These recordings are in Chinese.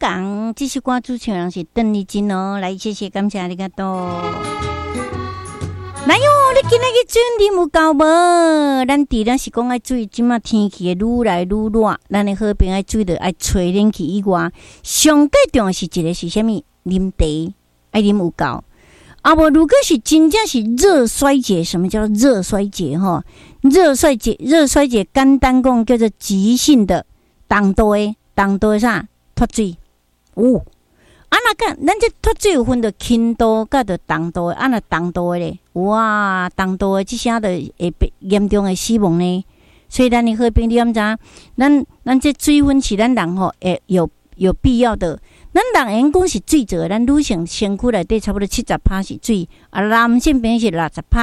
港，这首歌主唱人是邓丽君哦，来谢谢感谢ありがとう。来哟，你今仔日水啉有够无？咱除了是讲爱注意，即马天气愈来愈热，咱的好朋友爱注意着爱吹冷气以外，上最重要是一个是啥物？啉茶，爱啉有够。啊无，如果是真正是热衰竭，什么叫热衰竭？哈，热衰竭，简单讲叫做急性的动度的啥脱水。那个，咱这脱水有分着轻度甲着重度的，那重度的咧，哇，重度的这些就会严重的死亡呢。所以咱的好朋友，你敢知？咱这水分是咱人吼，有必要的。咱人讲是水做的，咱女性身躯内底差不多70%是水，男性朋友是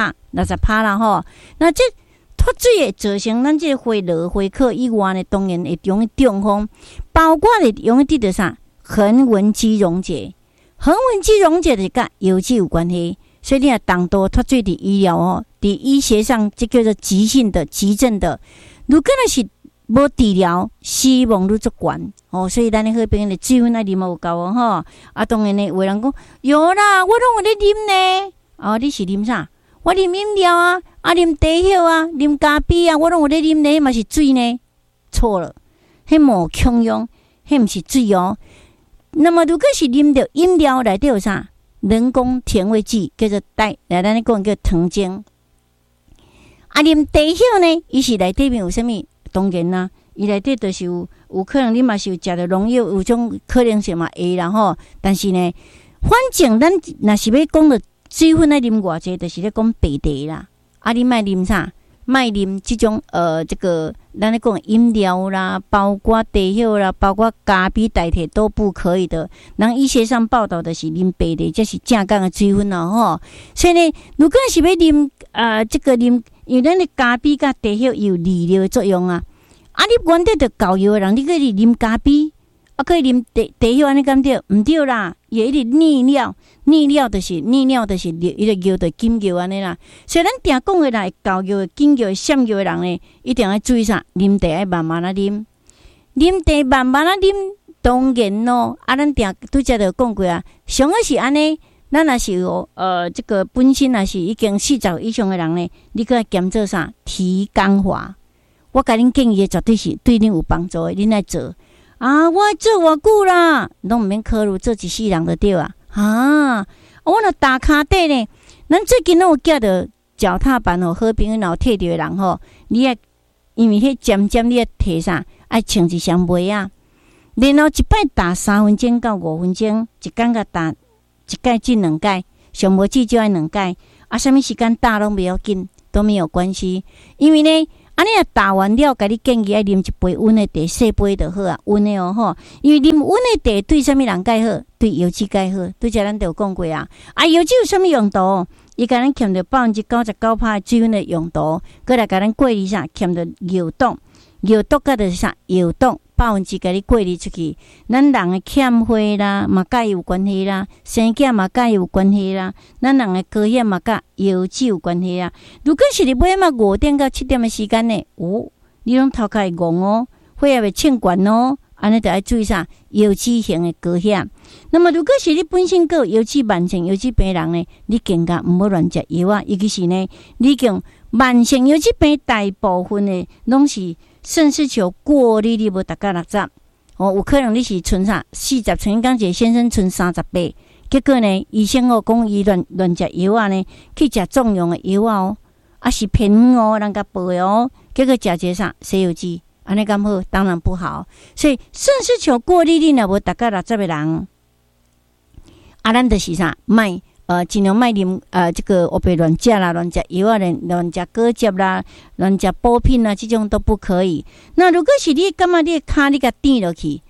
60%啦吼。那这脱水会造成咱这回热回渴以外呢，当然会容易中风，包括会容易得到啥？横纹肌溶解，横纹肌溶解的跟油脂有关系，所以你若重度脱水的医疗哦，在医学上这叫做急性的、急症的。如果那是无治疗，死亡率足悬哦。所以咱的好朋友的水分爱啉有够哦吼。啊，当然呢，有人讲有啦，我拢有咧啉呢。哦，你是啉啥？我啉饮料啊，啉茶叶啊，啉咖啡啊，我拢有咧啉呢，嘛是水呢？错了，迄无强用，迄毋是水哦。那么，如果是啉到饮料内底有啥人工甜味剂，叫做来咱讲叫糖精。啉茶叶呢，伊是内底面有啥物？当然啦，伊内底就是有可能你嘛是有食着农药，有种可能性嘛会啦吼。但是呢，反正咱若是要讲着水分爱啉偌济，就是咧讲白茶啦。你莫啉啥？莫啉即种这个咱咧讲饮料啦，包括茶叶啦，包括咖啡代替都不可以的。人医学上报道的是啉白茶，这是正港的水分咯吼。所以呢，如果是要啉这个啉，因为咱的咖啡甲茶叶有利尿的作用啊。你原底着高油的人，你可以啉咖啡，可以啉茶叶，安尼敢对？毋对啦，也一直利尿。利尿就是伊个尿着紧尿安尼啦。所以咱定讲的啦，高尿、紧尿、闪尿的人呢，一定要注意啥？啉茶要慢慢啊啉，啉茶慢慢啊啉。当然咯，咱定拄则着讲过啊，上个是安尼。咱若是有这个本身若是已经40以上的人呢，你搁减做啥？提肛化。我甲恁建议的绝对是对恁有帮助的，恁来做。我做偌久啦，拢毋免考虑做一世人就对啊。我若打骹底呢，咱最近拢有寄着脚踏板哦，好朋友若有摕着的人吼，你也因为迄渐你也摕啥，爱穿一双袜啊，然后一摆打3分钟到5分钟，一天甲打一摆至2摆，上无至少爱2摆。啥物时间打拢袂要紧，都没有关系，因为呢。你若打完了，甲你建议爱啉一杯温的茶，细杯就好啊，温的哦吼。因为啉温的茶对啥物人介好？对油脂介好。对遮咱都有讲过啊。油脂有啥物用途？伊甲咱欠着99%的水分的用途，过来甲咱过滤啥？欠着尿毒，尿毒甲着啥？药毒1%甲你过滤出去。咱人的欠血啦，嘛甲有关系啦；生囝嘛甲有关系啦。咱人的高血嘛甲油脂有关系啊。如果是你尾嘛5点到7点的时间呢，你拢头壳会戆哦，血也会称悬哦。安尼就要注意啥？油脂型的高血。那么如果是你本身有油脂慢性油脂病人呢，你更加毋好乱食药啊。尤其是呢，你讲慢性油脂病大部分的拢是肾丝球过滤率无达到60，有可能你是剩啥40，像刚一个先生剩38，结果呢，医生讲伊乱食药啊呢，去食重用的药哦，是偏哦，人家报的哦，结果食一个啥西油脂。安尼敢好？当然不好。所以肾丝球过滤率若无达到60的人，咱就是啥？尽量卖啉这个黑白乱食啦，乱食药啊，乱食果汁啦，乱食补品啊，这种都不可以。那如果是你感觉你的骹你甲垫落去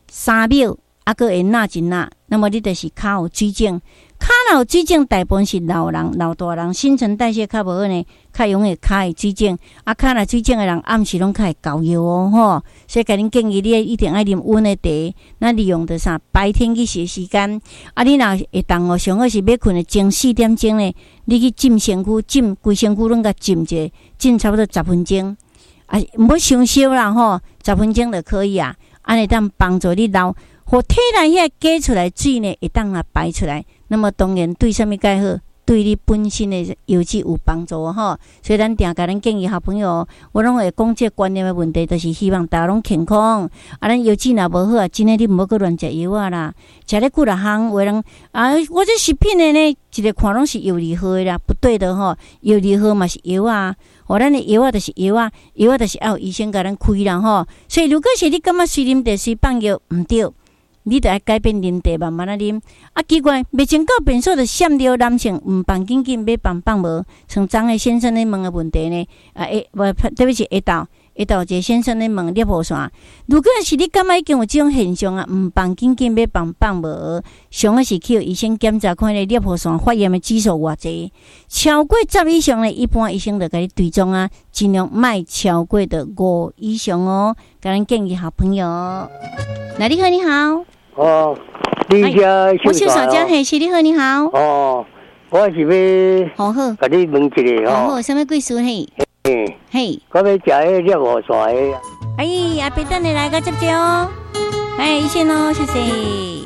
3秒，个会纳一纳，那么你就是骹有水肿。骹若有水肿，大部分是老人、老大人新陈代谢较无好呢，较容易骹会水肿。骹若水肿的人暗时拢较会高药哦吼。所以甲恁建议你一定爱啉温的茶，那利用着啥？白天去洗时间。你若会当哦，上好是要困的前4点钟呢，你去浸身躯，浸规身躯拢甲浸者，浸差不多10分钟。毋好伤烧啦吼，10分钟就可以啊。安尼当帮助你或体内遐加出来水呢，会当啊排出来。那么当然对什么介好？对你本身的油脂有帮助吼。所以咱定甲咱建议好朋友，我拢会讲这观念的问题，就是希望大家拢健康。咱油脂若无好啊，真诶你毋好搁乱食药啊啦，食咧几若项，有人我这食品的呢，一个看拢是药理好的啦，不对的吼，药理好嘛是药啊。咱的药啊，就是药啊，药啊，就是要有医生甲咱开啦吼。所以，如果是你感觉水啉茶、水放药毋对，你就要改变啉茶，慢慢啉。奇怪，未情到变数就闪着男性毋放紧紧要放无。像张个先生咧问个问题呢，对不起，下昼一个先生咧问尿布线，如果是你感觉已经有这种现象啊，毋放紧紧要放无，上个是去医生检查看你尿布线发炎的指数偌济，超过10以上咧，一般医生就甲你追踪啊，尽量莫超过的5以上哦。甲咱建议好朋友，那你好，你好。 哦，你家我秀嫂家嘿，是你好，你好。 哦，我是要好， 甲你问一个哦。好，什么贵事嘿？嘿， 我要食迄热河线的。 哎，阿伯等你来个接接哦。哎，先哦，谢谢。